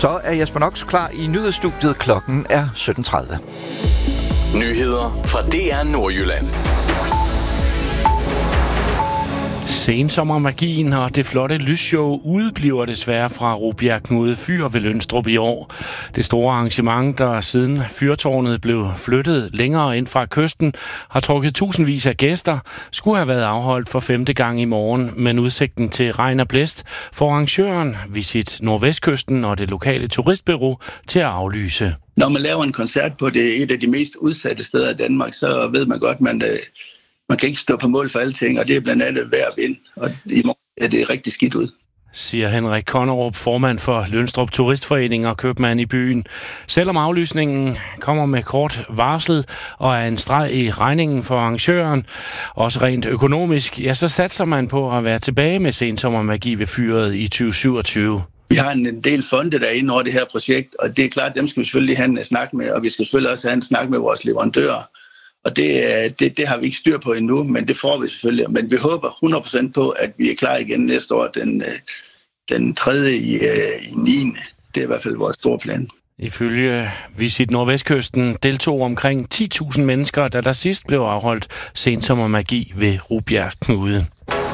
Så er Jesper Nox klar i nyhedsstudiet. Klokken er 17:30. Nyheder fra DR Nordjylland. Sensommermagien og det flotte lysshow udebliver desværre fra Rubjerg Knude Fyr ved Lønstrup i år. Det store arrangement, der siden fyrtårnet blev flyttet længere ind fra kysten, har trukket tusindvis af gæster, skulle have været afholdt for 5. gang i morgen, men udsigten til regn og blæst får arrangøren Visit Nordvestkysten og det lokale turistbureau til at aflyse. Når man laver en koncert på et af de mest udsatte steder i Danmark, så ved man godt, man kan ikke stå på mål for alting, og det er blandt andet vejr og vind, og i morgen er det rigtig skidt ud. Siger Henrik Konnerup, formand for Lønstrup Turistforening og købmand i byen. Selvom aflysningen kommer med kort varsel og er en streg i regningen for arrangøren, også rent økonomisk, ja, så satser man på at være tilbage med sensommermagi ved fyret i 2027. Vi har en del fonde, der er inde over det her projekt, og det er klart, dem skal vi selvfølgelig have en snak med, og vi skal selvfølgelig også have en snak med vores leverandører. Og det har vi ikke styr på endnu, men det får vi selvfølgelig. Men vi håber 100% på, at vi er klar igen næste år, den 3. i 9. Det er i hvert fald vores store plan. Ifølge Visit Nordvestkysten deltog omkring 10.000 mennesker, da der sidst blev afholdt sensommermagi ved Rubjerg Knude.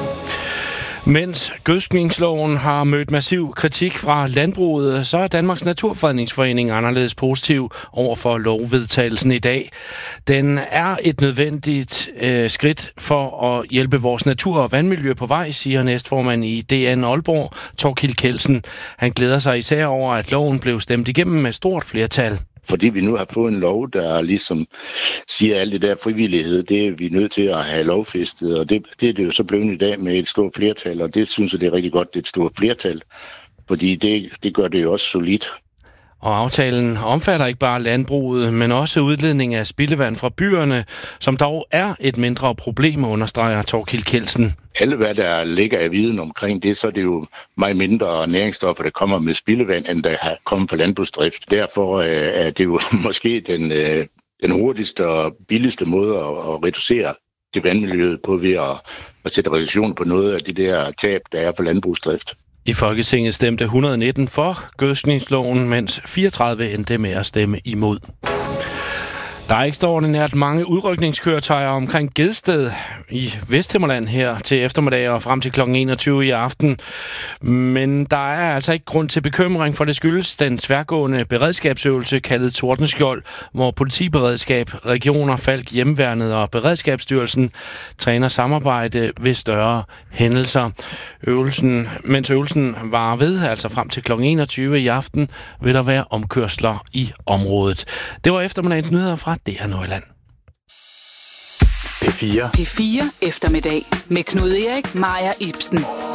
Mens gødskningsloven har mødt massiv kritik fra landbruget, så er Danmarks Naturfredningsforening anderledes positiv over for lovvedtagelsen i dag. Den er et nødvendigt skridt for at hjælpe vores natur og vandmiljø på vej, siger næstformand i DN Aalborg, Thorkild Kjeldsen. Han glæder sig især over, at loven blev stemt igennem med stort flertal. Fordi vi nu har fået en lov, der ligesom siger alt det der frivillighed, det er vi nødt til at have lovfæstet, og det er det jo så blevet i dag med et stort flertal, og det synes jeg, det er rigtig godt, det er et stort flertal, fordi det gør det jo også solidt. Og aftalen omfatter ikke bare landbruget, men også udledning af spildevand fra byerne, som dog er et mindre problem, understreger Thorkild Kjeldsen. Alle hvad der ligger af viden omkring det, så er det jo meget mindre næringsstoffer, der kommer med spildevand, end der har kommet fra landbrugsdrift. Derfor er det jo måske den hurtigste og billigste måde at reducere det vandmiljøet på ved at sætte reduktion på noget af det der tab, der er på landbrugsdrift. I Folketinget stemte 119 for gødskningsloven, mens 34 endte med at stemme imod. Der er ekstraordinært mange udrykningskøretøjer omkring Gedsted i Vesthimmerland her til eftermiddag og frem til kl. 21 i aften. Men der er altså ikke grund til bekymring, for det skyldes den tværgående beredskabsøvelse kaldet Tordenskjold, hvor politiberedskab, regioner, Falck, Hjemmeværnet og Beredskabsstyrelsen træner samarbejde ved større hændelser. Mens øvelsen varer ved, altså frem til kl. 21 i aften, vil der være omkørsler i området. Det var eftermiddagens nyheder fra DR Nordjylland. P4 P4 eftermiddag med Knud Erik, Maja Ibsen.